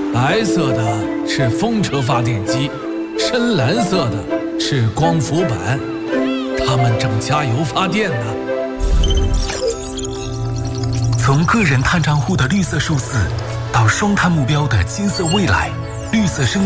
白色的是风车发电机，深蓝色的是光伏板，他们正加油发电呢。 从个人碳账户的绿色数字，到双碳目标的金色未来，绿色生